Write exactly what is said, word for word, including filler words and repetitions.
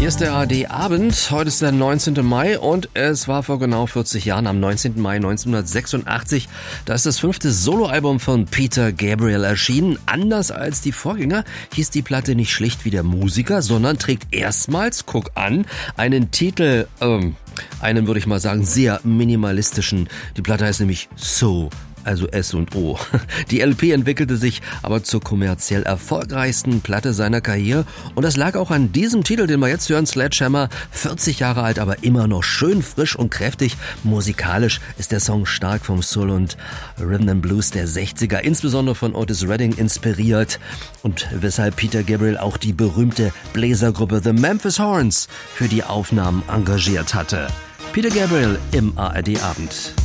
Hier ist der A R D-Abend. Heute ist der neunzehnten Mai und es war vor genau vierzig Jahren, am neunzehnten Mai neunzehnhundertsechsundachtzig, da ist das fünfte Soloalbum von Peter Gabriel erschienen. Anders als die Vorgänger hieß die Platte nicht schlicht wie der Musiker, sondern trägt erstmals, guck an, einen Titel, ähm, einen würde ich mal sagen, sehr minimalistischen. Die Platte heißt nämlich So. Also S und O. Die L P entwickelte sich aber zur kommerziell erfolgreichsten Platte seiner Karriere und das lag auch an diesem Titel, den wir jetzt hören, Sledgehammer, vierzig Jahre alt, aber immer noch schön frisch und kräftig. Musikalisch ist der Song stark vom Soul und Rhythm and Blues der sechziger, insbesondere von Otis Redding inspiriert und weshalb Peter Gabriel auch die berühmte Bläsergruppe The Memphis Horns für die Aufnahmen engagiert hatte. Peter Gabriel im A R D-Abend.